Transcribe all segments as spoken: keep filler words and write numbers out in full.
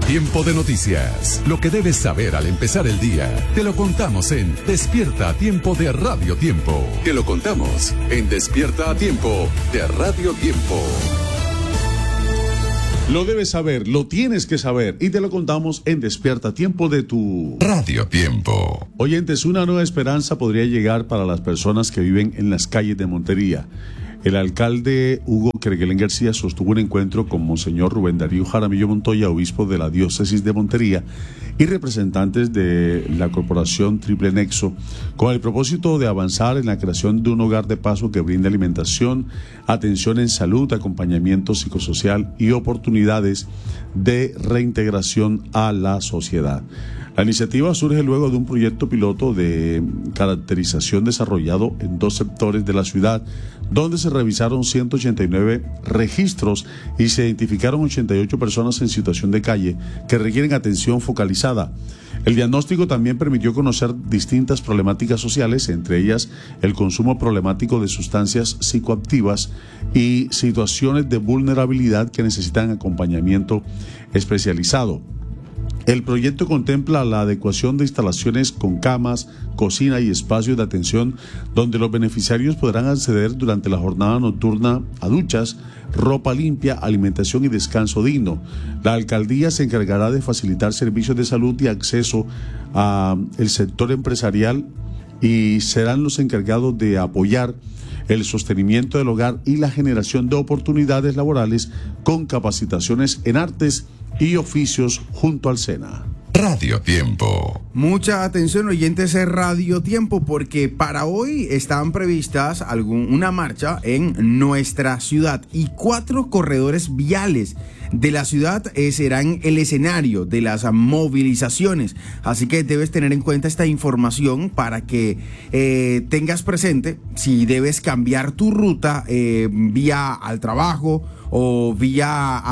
Tiempo de noticias. Lo que debes saber al empezar el día. Te lo contamos en Despierta a Tiempo de Radio Tiempo. Te lo contamos en Despierta a Tiempo de Radio Tiempo. Lo debes saber, lo tienes que saber y te lo contamos en Despierta a Tiempo de tu Radio Tiempo. Oyentes, una nueva esperanza podría llegar para las personas que viven en las calles de Montería. El alcalde Hugo Kerguelen García sostuvo un encuentro con Monseñor Rubén Darío Jaramillo Montoya, obispo de la diócesis de Montería, y representantes de la corporación Triple Nexo, con el propósito de avanzar en la creación de un hogar de paso que brinde alimentación, atención en salud, acompañamiento psicosocial y oportunidades de reintegración a la sociedad. La iniciativa surge luego de un proyecto piloto de caracterización desarrollado en dos sectores de la ciudad, donde se revisaron ciento ochenta y nueve registros y se identificaron ochenta y ocho personas en situación de calle que requieren atención focalizada. El diagnóstico también permitió conocer distintas problemáticas sociales, entre ellas el consumo problemático de sustancias psicoactivas y situaciones de vulnerabilidad que necesitan acompañamiento especializado. El proyecto contempla la adecuación de instalaciones con camas, cocina y espacios de atención donde los beneficiarios podrán acceder durante la jornada nocturna a duchas, ropa limpia, alimentación y descanso digno. La alcaldía se encargará de facilitar servicios de salud y acceso al sector empresarial y serán los encargados de apoyar el sostenimiento del hogar y la generación de oportunidades laborales con capacitaciones en artes y oficios junto al SENA. Radio Tiempo. Mucha atención, oyentes de Radio Tiempo, porque para hoy están previstas algún, una marcha en nuestra ciudad y cuatro corredores viales de la ciudad eh, serán el escenario de las movilizaciones. Así que debes tener en cuenta esta información para que eh, tengas presente si debes cambiar tu ruta eh, vía al trabajo o vía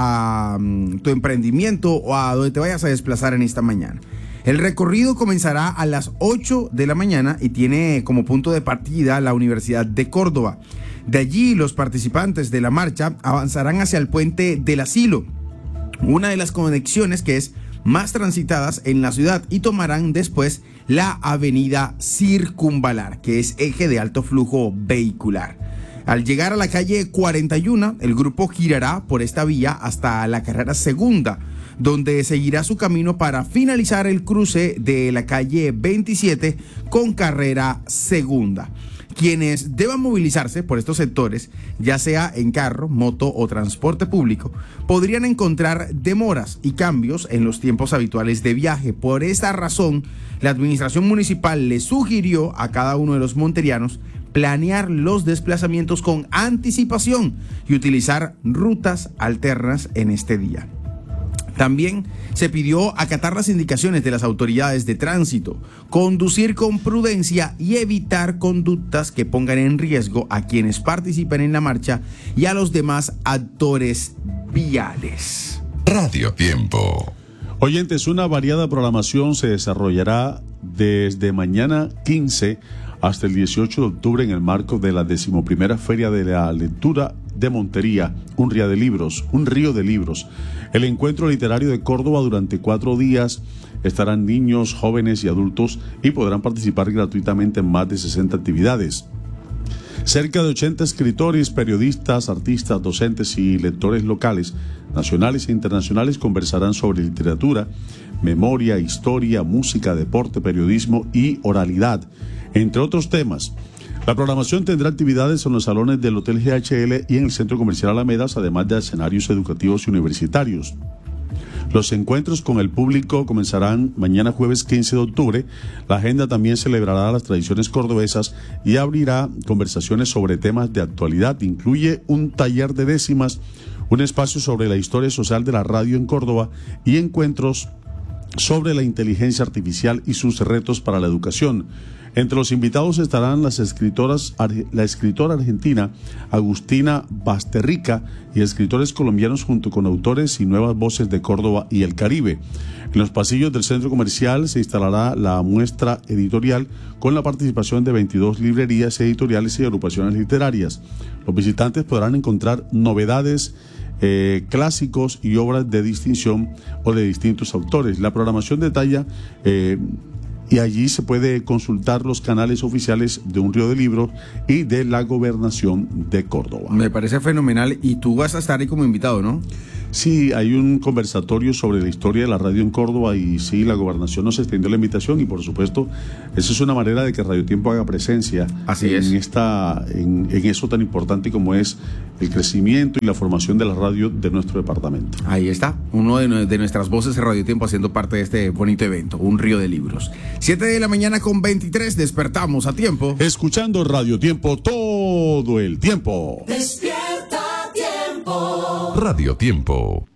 a um, tu emprendimiento o a donde te vayas a desplazar en esta mañana. El recorrido comenzará a las ocho de la mañana y tiene como punto de partida la Universidad de Córdoba. De allí, los participantes de la marcha avanzarán hacia el puente del Asilo, una de las conexiones que es más transitadas en la ciudad, y tomarán después la avenida Circunvalar, que es eje de alto flujo vehicular. Al llegar a la calle cuarenta y uno, el grupo girará por esta vía hasta la carrera segunda, donde seguirá su camino para finalizar el cruce de la calle veintisiete con carrera segunda. Quienes deban movilizarse por estos sectores, ya sea en carro, moto o transporte público, podrían encontrar demoras y cambios en los tiempos habituales de viaje. Por esta razón, la administración municipal le sugirió a cada uno de los monterianos planear los desplazamientos con anticipación y utilizar rutas alternas en este día. También se pidió acatar las indicaciones de las autoridades de tránsito, conducir con prudencia y evitar conductas que pongan en riesgo a quienes participen en la marcha y a los demás actores viales. Radio Tiempo. Oyentes, una variada programación se desarrollará desde mañana quince hasta el dieciocho de octubre en el marco de la decimoprimera Feria de la Lectura de Montería, un río de libros, un río de libros. El encuentro literario de Córdoba durante cuatro días estarán niños, jóvenes y adultos y podrán participar gratuitamente en más de sesenta actividades. Cerca de ochenta escritores, periodistas, artistas, docentes y lectores locales, nacionales e internacionales conversarán sobre literatura, memoria, historia, música, deporte, periodismo y oralidad, entre otros temas. La programación tendrá actividades en los salones del Hotel G H L y en el Centro Comercial Alamedas, además de escenarios educativos y universitarios. Los encuentros con el público comenzarán mañana jueves quince de octubre. La agenda también celebrará las tradiciones cordobesas y abrirá conversaciones sobre temas de actualidad. Incluye un taller de décimas, un espacio sobre la historia social de la radio en Córdoba y encuentros sobre la inteligencia artificial y sus retos para la educación. Entre los invitados estarán las escritoras, la escritora argentina Agustina Basterrica y escritores colombianos junto con autores y nuevas voces de Córdoba y el Caribe. En los pasillos del centro comercial se instalará la muestra editorial con la participación de veintidós librerías editoriales y agrupaciones literarias. Los visitantes podrán encontrar novedades eh, clásicos y obras de distinción o de distintos autores. La programación detalla eh, y allí se puede consultar los canales oficiales de Un Río de Libros y de la Gobernación de Córdoba. Me parece fenomenal y tú vas a estar ahí como invitado, ¿no? Sí, hay un conversatorio sobre la historia de la radio en Córdoba y sí, la Gobernación nos extendió la invitación y por supuesto, eso es una manera de que Radio Tiempo haga presencia. Así en es. Esta, en, en eso tan importante como es el crecimiento y la formación de la radio de nuestro departamento. Ahí está, uno de, de nuestras voces de Radio Tiempo haciendo parte de este bonito evento, Un Río de Libros. siete de la mañana con veintitrés, despertamos a tiempo. Escuchando Radio Tiempo todo el tiempo. Despierta Tiempo. Radio Tiempo.